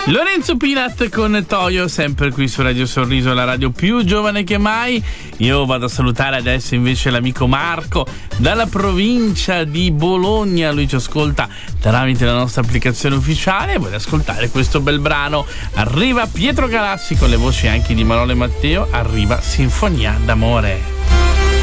Lorenzo Pinat con Toyo, sempre qui su Radio Sorriso, la radio più giovane che mai. Io vado a salutare adesso invece l'amico Marco dalla provincia di Bologna. Lui ci ascolta tramite la nostra applicazione ufficiale e vuole ascoltare questo bel brano. Arriva Pietro Galassi con le voci anche di Manolo e Matteo, arriva Sinfonia d'amore.